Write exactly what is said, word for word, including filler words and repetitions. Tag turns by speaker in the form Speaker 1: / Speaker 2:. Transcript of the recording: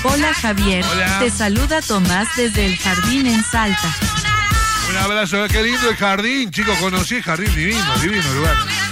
Speaker 1: Hola Javier,
Speaker 2: Hola.
Speaker 1: te saluda Tomás desde el jardín en Salta.
Speaker 2: Un abrazo, qué lindo el jardín, chicos, conocí el jardín, divino, divino lugar.